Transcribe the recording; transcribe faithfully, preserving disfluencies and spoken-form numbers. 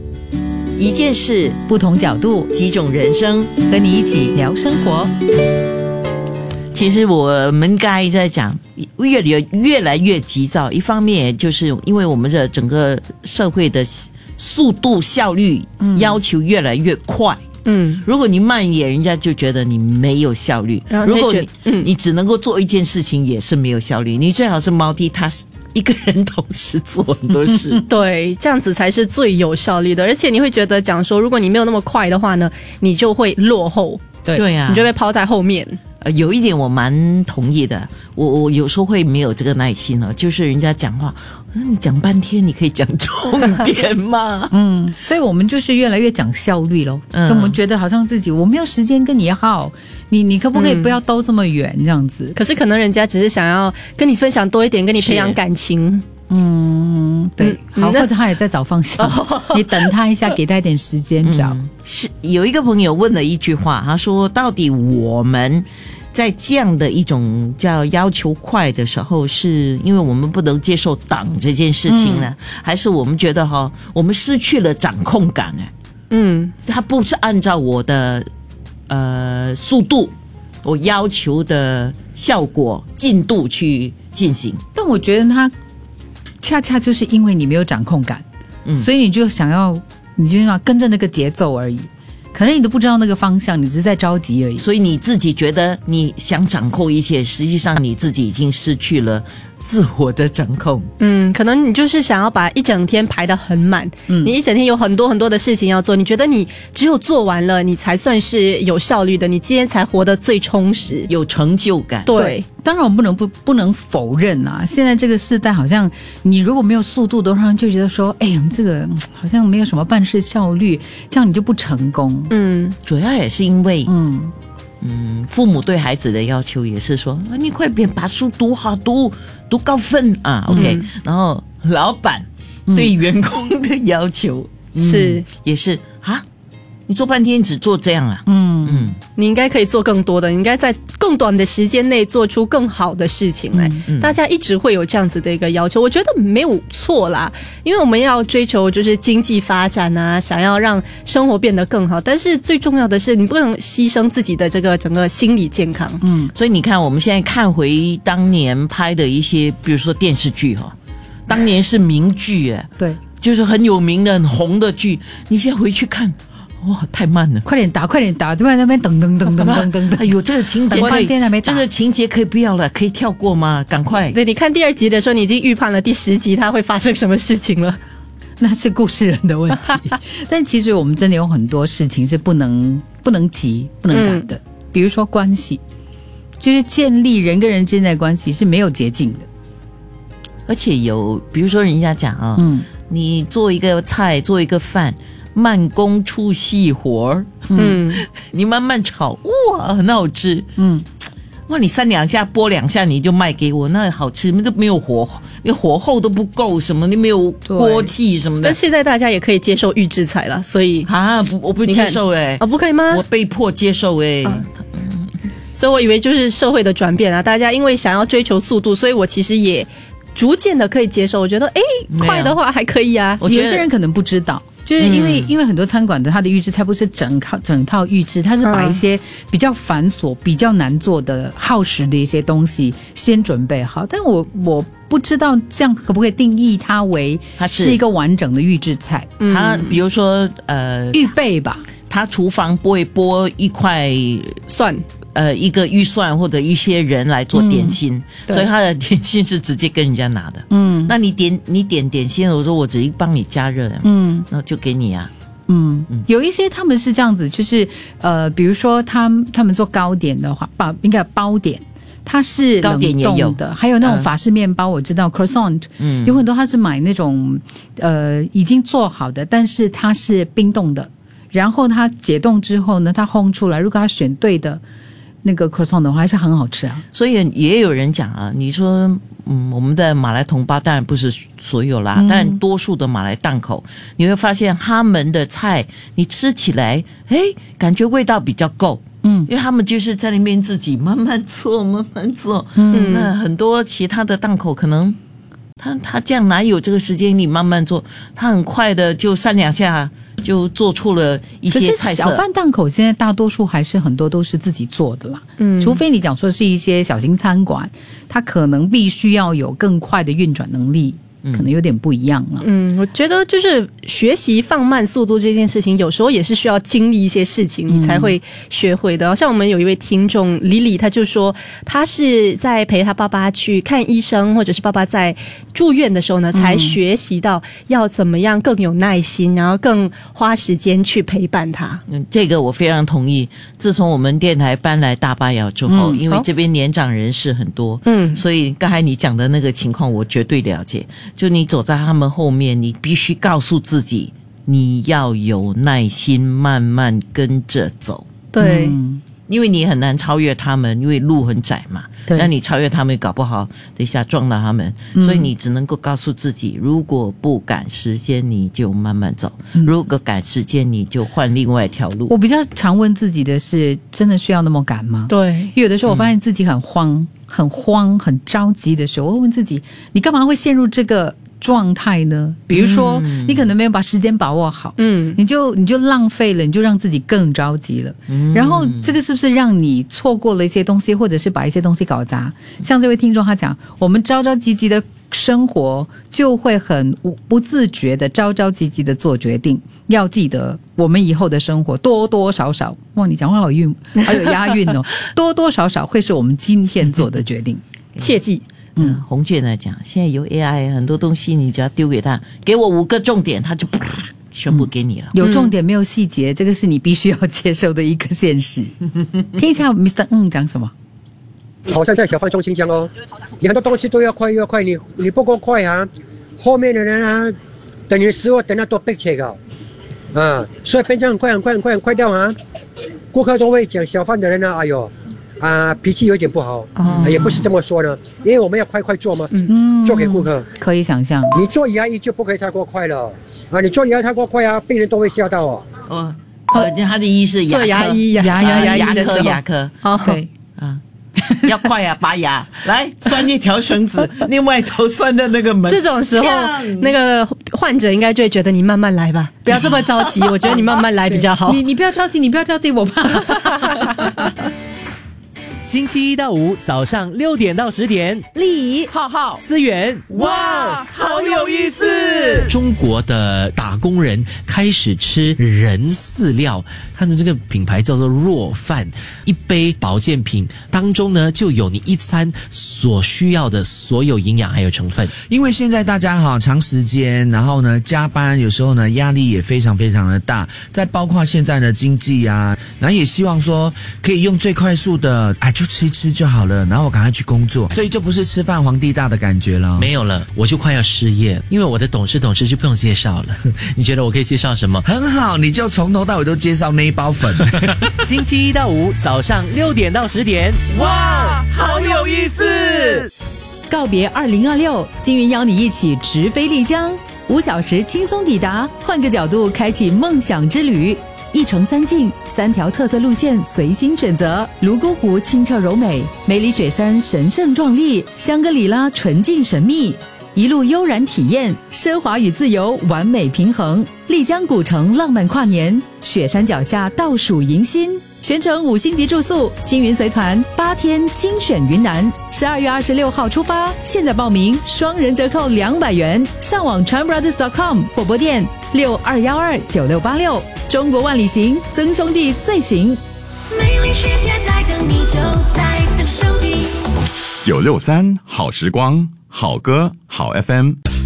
一件事， 不同角度， 几种人生， 和你一起聊生活。 其实我们刚才在讲越来越来越急躁，一方面就是因为我们的整个社会的速度效率要求越来越快。嗯，如果你慢一点，人家就觉得你没有效率。如果你、嗯、你只能够做一件事情，也是没有效率。你最好是 multitask， 一个人同时做很多事。 嗯、对，这样子才是最有效率的。而且你会觉得讲说，如果你没有那么快的话呢，你就会落后。 对对啊， 你就被抛在后面。 呃，有一点我蛮同意的，我我有时候会没有这个耐心了，就是人家讲话，我说你讲半天，你可以讲重点吗？ 嗯，所以我们就是越来越讲效率咯。嗯，我们觉得好像自己我没有时间跟你耗，你你可不可以不要兜这么远、嗯、这样子？ 可是可能人家只是想要跟你分享多一点，跟你培养感情。 嗯，对，嗯、好，或者他也在找方向，你等他一下，给他一点时间找、嗯。 是有一个朋友问了一句话，他说：“到底我们在这样的一种叫要求快的时候，是因为我们不能接受挡这件事情呢，嗯、还是我们觉得哈，我们失去了掌控感呢？嗯，他不是按照我的呃速度，我要求的效果进度去进行， 但我觉得他。”恰恰就是因为你没有掌控感、嗯、所以你就想要你就要跟着那个节奏而已，可能你都不知道那个方向，你只是在着急而已。 所以你自己觉得你想掌控一切，实际上你自己已经失去了自我的掌控。 嗯，可能你就是想要把一整天排得很满、嗯、你一整天有很多很多的事情要做，你觉得你只有做完了你才算是有效率的，你今天才活得最充实， 有成就感。 对, 对，当然我们不能不不能否认啊，现在这个时代好像你如果没有速度的话，就觉得说哎呀这个好像没有什么办事效率，这样你就不成功。 嗯，主要也是因为嗯嗯，父母对孩子的要求也是说，你快点把书读好，读读高分啊 ，OK、嗯。然后老板对员工的要求、 嗯、是、 嗯、也是啊，你做半天只做这样啊，嗯嗯，你应该可以做更多的，你应该在更短的时间内做出更好的事情来、嗯嗯、大家一直会有这样子的一个要求，我觉得没有错啦，因为我们要追求就是经济发展啊，想要让生活变得更好，但是最重要的是你不能牺牲自己的这个整个心理健康。 嗯，所以你看我们现在看回当年拍的一些比如说电视剧哈、哦，当年是名剧哎， 对， 就是很有名的很红的剧，你现在回去看哇，太慢了！ 快点打，快点打，就在那边等等等等等等等。 哎呦，这个情节可以，这个情节可以不要了，可以跳过吗？赶快！ 对，你看第二集的时候，你已经预判了第十集它会发生什么事情了。 那是故事人的问题。但其实我们真的有很多事情是不能不能急、不能赶的、嗯。比如说关系，就是建立人跟人之间的关系是没有捷径的。 而且有，比如说人家讲啊、哦，嗯，你做一个菜，做一个饭。慢工出细活，嗯，你慢慢炒，哇，很好吃，嗯，哇，你三两下拨两下你就卖给我，那好吃，那都没有火，你火候都不够，什么你没有锅气什么的。 但现在大家也可以接受预制菜了，所以啊，不，我不接受哎、欸， 啊，不可以吗？ 我被迫接受哎、欸啊， 所以我以为就是社会的转变啊，大家因为想要追求速度，所以我其实也逐渐的可以接受，我觉得哎，快的话还可以啊。 我觉得有些人可能不知道。就是因为、嗯、因为很多餐馆的它的预制菜不是整套整套预制，它是把一些比较繁琐、比较难做的、耗时的一些东西先准备好。但我我不知道这样可不可以定义它为它是一个完整的预制菜？ 它比如说呃预备吧， 它厨房不会拨一块蒜。 呃，一个预算或者一些人来做点心、嗯，所以他的点心是直接跟人家拿的。嗯，那你点你点点心，我说我直接帮你加热，嗯，那就给你啊。 嗯，有一些他们是这样子，就是呃，比如说他们他们做糕点的话，包应该包点。它是冷冻的，还有那种法式面包，我知道 croissant， 嗯，有很多它是买那种呃已经做好的，但是它是冰冻的，然后它解冻之后呢，它烘出来，如果它选对的那个 croissant 的话，还是很好吃啊。 所以也有人讲啊，你说嗯，我们的马来同胞当然不是所有啦，嗯、但多数的马来档口，你会发现他们的菜你吃起来，哎，感觉味道比较够。嗯，因为他们就是在那边自己慢慢做，慢慢做。嗯，那很多其他的档口可能他他这样哪有这个时间？你慢慢做，他很快的就三两下就做出了一些菜色。 可是小贩档口现在大多数还是很多都是自己做的啦，嗯，除非你讲说是一些小型餐馆，它可能必须要有更快的运转能力。可能有点不一样了。 嗯，我觉得就是学习放慢速度这件事情，有时候也是需要经历一些事情，你才会学会的。像我们有一位听众李李，他就说他是在陪他爸爸去看医生，或者是爸爸在住院的时候呢，才学习到要怎么样更有耐心，然后更花时间去陪伴他。 嗯，这个我非常同意。自从我们电台搬来大巴窑之后，嗯、因为这边年长人士很多，嗯，所以刚才你讲的那个情况，我绝对了解。就你走在他们后面，你必须告诉自己，你要有耐心，慢慢跟着走。 对、 嗯，因为你很难超越他们，因为路很窄嘛。那你超越他们，搞不好等一下撞到他们，嗯、所以你只能够告诉自己，如果不赶时间，你就慢慢走；嗯、如果赶时间，你就换另外一条路。 我比较常问自己的是，真的需要那么赶吗？ 对， 因为有的时候我发现自己很慌。嗯很慌很着急的时候，我会问自己，你干嘛会陷入这个状态呢？比如说、嗯、你可能没有把时间把握好，嗯，你就你就浪费了，你就让自己更着急了、嗯、然后这个是不是让你错过了一些东西，或者是把一些东西搞砸？像这位听众他讲，我们着着急急的生活就会很不自觉的着着急急的做决定，要记得我们以后的生活多多少少，哇，你讲话好韵，好有押韵哦，多多少少会是我们今天做的决定， 切记。 嗯，洪卷来讲，现在有 A I 很多东西，你只要丢给他，给我五个重点，他就啪全部给你了、 嗯。有重点没有细节，这个是你必须要接受的一个现实。听一下 mister 嗯讲什么？ 好像在小贩中心这样哦，你很多东西都要快要快，你你不够快啊，后面的人啊，等你食物等到都被切了，啊，所以变成很快很快很快很快掉啊，顾客都会讲小贩的人呢、啊，哎呦。啊，脾气有点不好、哦，也不是这么说的，因为我们要快快做嘛，嗯，做给顾客， 可以想象。 你做牙医就不可以太过快了，啊，你做牙医太过快啊，病人都会吓到哦。 哦，呃，他的医是牙科， 做牙医牙牙牙牙科牙科， 哦，对， 啊。要快啊，拔牙来拴一条绳子，另外一头拴在那个门。 这种时候，那个患者应该就会觉得你慢慢来吧，不要这么着急。我觉得你慢慢来比较好。 你你不要着急，你不要着急，我怕。 星期一到五早上六点到十点， 丽浩浩思源，哇，好有意思！ 中国的打工人开始吃人饲料，它的这个品牌叫做若饭，一杯保健品当中呢就有你一餐所需要的所有营养还有成分。 因为现在大家哈长时间，然后呢加班，有时候呢压力也非常非常的大，再包括现在的经济啊，然后也希望说可以用最快速的哎。就吃一吃就好了，然后我赶快去工作，所以就不是吃饭皇帝大的感觉了。 没有了，我就快要失业，因为我的董事董事就不用介绍了。你觉得我可以介绍什么？ 很好，你就从头到尾都介绍那一包粉。 星期一到五早上六点到十点，哇，好有意思！ 告别二零二六，金云邀你一起直飞丽江，五小时轻松抵达，换个角度开启梦想之旅。一城三境，三条特色路线随心选择。泸沽湖清澈柔美，梅里雪山神圣壮丽，香格里拉纯净神秘。一路悠然体验，奢华与自由完美平衡。丽江古城浪漫跨年，雪山脚下倒数迎新。全程五星级住宿，金云随团八天精选云南，十二月二十六号出发，现在报名双人折扣两百元，上网 tran brothers dot com 或拨电六二幺二九六八六。中国万里行，曾兄弟最行。 美丽世界在等你，就在曾兄弟。 九六三好时光，好歌好 F M。